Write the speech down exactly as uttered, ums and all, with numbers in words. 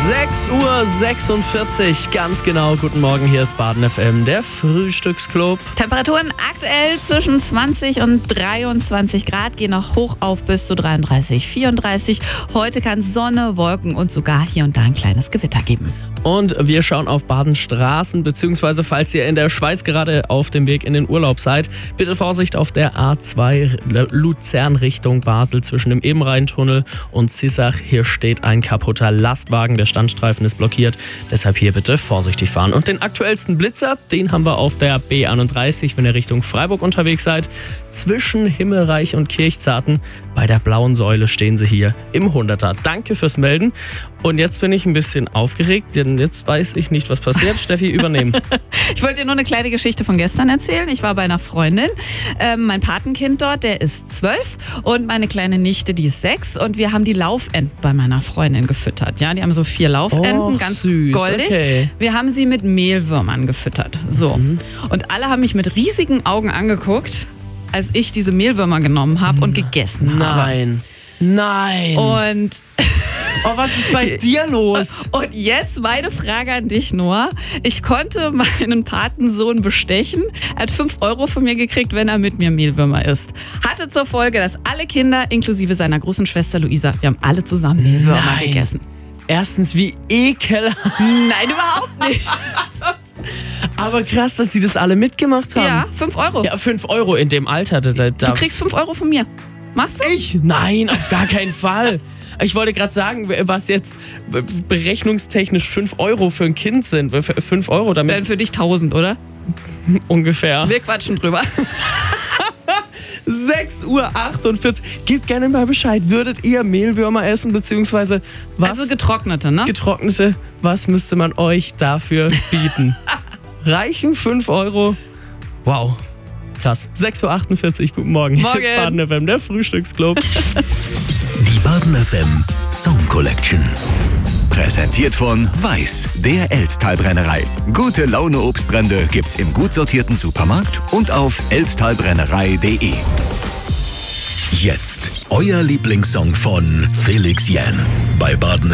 sechs Uhr sechsundvierzig, ganz genau. Guten Morgen, hier ist Baden F M, der Frühstücksclub. Temperaturen aktuell zwischen zwanzig und dreiundzwanzig Grad, gehen noch hoch auf bis zu dreiunddreißig, vierunddreißig. Heute kann es Sonne, Wolken und sogar hier und da ein kleines Gewitter geben. Und wir schauen auf Badens Straßen, beziehungsweise falls ihr in der Schweiz gerade auf dem Weg in den Urlaub seid, bitte Vorsicht auf der A zwei Luzern Richtung Basel zwischen dem Ebenrheintunnel und Sissach. Hier steht ein kaputter Lastwagen, der Standstreifen ist blockiert, deshalb hier bitte vorsichtig fahren. Und den aktuellsten Blitzer, den haben wir auf der B einunddreißig, wenn ihr Richtung Freiburg unterwegs seid. Zwischen Himmelreich und Kirchzarten bei der blauen Säule stehen sie hier im Hunderter. Danke fürs Melden. Und jetzt bin ich ein bisschen aufgeregt, denn jetzt weiß ich nicht, was passiert. Steffi, übernehmen. Ich wollte dir nur eine kleine Geschichte von gestern erzählen. Ich war bei einer Freundin. Ähm, mein Patenkind dort, der ist zwölf und meine kleine Nichte, die ist sechs. Und wir haben die Laufenten bei meiner Freundin gefüttert. Ja, die haben so vier Laufenten, Och, ganz süß, goldig. Okay. Wir haben sie mit Mehlwürmern gefüttert. So. Mhm. Und alle haben mich mit riesigen Augen angeguckt, als ich diese Mehlwürmer genommen habe und gegessen habe. Nein. Nein. Und oh, was ist bei dir los? Und jetzt meine Frage an dich, Noah. Ich konnte meinen Patensohn bestechen. Er hat fünf Euro von mir gekriegt, wenn er mit mir Mehlwürmer isst. Hatte zur Folge, dass alle Kinder, inklusive seiner großen Schwester Luisa, wir haben alle zusammen Mehlwürmer Nein. gegessen. Erstens, wie ekelhaft. Nein, überhaupt nicht. Aber krass, dass sie das alle mitgemacht haben. Ja, fünf Euro. Ja, fünf Euro in dem Alter. Da, da, Du kriegst fünf Euro von mir. Machst du? Ich? Nein, auf gar keinen Fall. Ich wollte gerade sagen, was jetzt berechnungstechnisch fünf Euro für ein Kind sind. fünf Euro damit. Wären für dich tausend, oder? Ungefähr. Wir quatschen drüber. sechs Uhr achtundvierzig. Gebt gerne mal Bescheid. Würdet ihr Mehlwürmer essen, beziehungsweise was? Also getrocknete, ne? Getrocknete. Was müsste man euch dafür bieten? Reichen fünf Euro? Wow. Krass. sechs Uhr achtundvierzig, guten Morgen. Morgen. Hier ist Baden F M, der Frühstücksclub. Die Baden F M Song Collection. Präsentiert von Weiß, der Elsttalbrennerei. Gute Laune Obstbrände gibt's im gut sortierten Supermarkt und auf elsttalbrennerei punkt de. Jetzt euer Lieblingssong von Felix Jähn bei Baden